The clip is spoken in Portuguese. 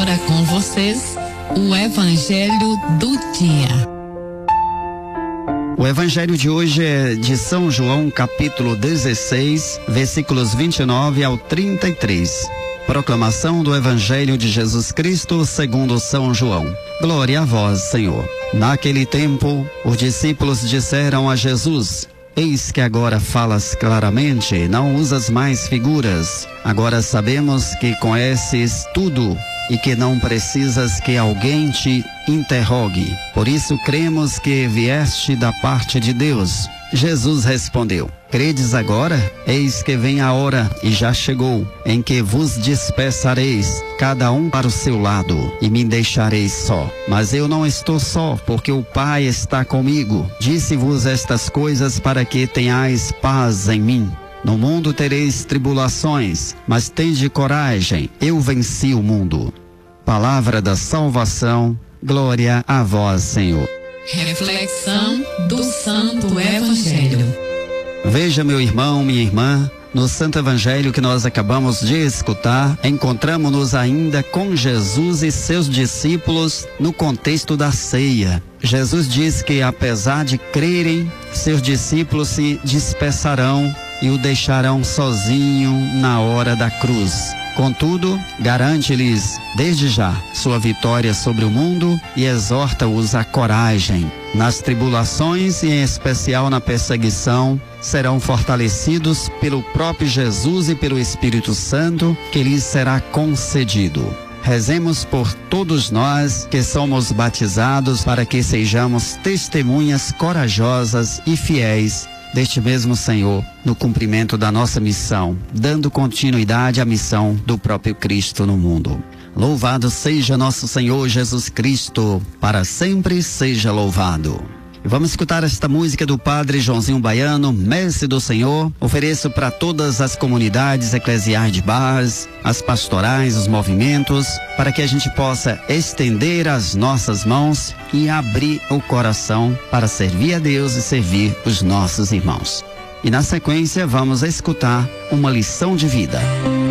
agora com vocês o Evangelho do Dia. O Evangelho de hoje é de São João, capítulo 16, versículos 29 ao 33. Proclamação do Evangelho de Jesus Cristo segundo São João. Glória a vós, Senhor. Naquele tempo, os discípulos disseram a Jesus: Eis que agora falas claramente, não usas mais figuras. Agora sabemos que conheces tudo e que não precisas que alguém te interrogue. Por isso cremos que vieste da parte de Deus. Jesus respondeu: Credes agora? Eis que vem a hora, e já chegou, em que vos dispersareis, cada um para o seu lado, e me deixareis só. Mas eu não estou só, porque o Pai está comigo. Disse-vos estas coisas para que tenhais paz em mim. No mundo tereis tribulações, mas tende coragem, eu venci o mundo. Palavra da salvação, glória a vós, Senhor. Reflexão do Santo Evangelho. Veja, meu irmão, minha irmã, no Santo Evangelho que nós acabamos de escutar, encontramos-nos ainda com Jesus e seus discípulos no contexto da ceia. Jesus diz que, apesar de crerem, seus discípulos se dispersarão e o deixarão sozinho na hora da cruz. Contudo, garante-lhes, desde já, sua vitória sobre o mundo e exorta-os à coragem. Nas tribulações e em especial na perseguição, serão fortalecidos pelo próprio Jesus e pelo Espírito Santo, que lhes será concedido. Rezemos por todos nós que somos batizados para que sejamos testemunhas corajosas e fiéis deste mesmo Senhor, no cumprimento da nossa missão, dando continuidade à missão do próprio Cristo no mundo. Louvado seja nosso Senhor Jesus Cristo, para sempre seja louvado. Vamos escutar esta música do Padre Joãozinho Baiano, Mestre do Senhor. Ofereço para todas as comunidades eclesiais de base, as pastorais, os movimentos, para que a gente possa estender as nossas mãos e abrir o coração para servir a Deus e servir os nossos irmãos. E na sequência vamos escutar uma lição de vida.